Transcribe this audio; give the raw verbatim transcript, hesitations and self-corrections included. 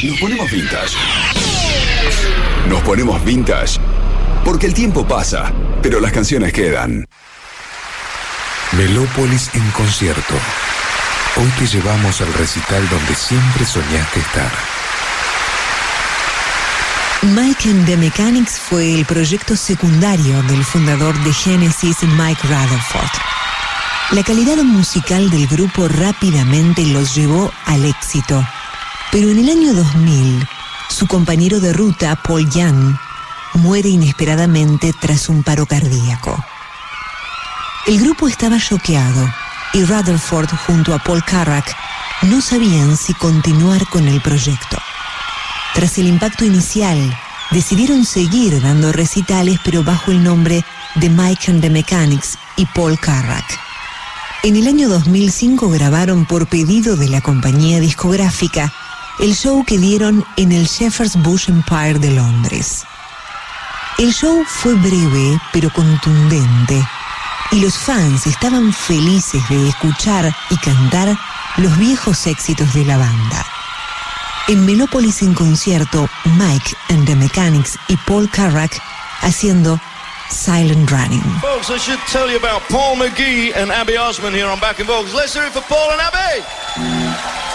Nos ponemos vintage. Nos ponemos vintage porque el tiempo pasa, pero las canciones quedan. Melópolis en concierto. Hoy te llevamos al recital donde siempre soñaste estar. Mike and the Mechanics fue el proyecto secundario del fundador de Genesis, Mike Rutherford. La calidad musical del grupo rápidamente los llevó al éxito, pero en el año dos mil, su compañero de ruta, Paul Young, muere inesperadamente tras un paro cardíaco. El grupo estaba choqueado y Rutherford junto a Paul Carrack no sabían si continuar con el proyecto. Tras el impacto inicial, decidieron seguir dando recitales pero bajo el nombre de Mike and the Mechanics y Paul Carrack. En el año dos mil cinco grabaron por pedido de la compañía discográfica el show que dieron en el Shepherd's Bush Empire de Londres. El show fue breve pero contundente y los fans estaban felices de escuchar y cantar los viejos éxitos de la banda. En Melópolis en concierto, Mike and the Mechanics y Paul Carrack haciendo Silent Running. Folks, I should tell you about Paul McGee and Abby Osmond here on Back in Vocals. Let's hear it for Paul and Abby!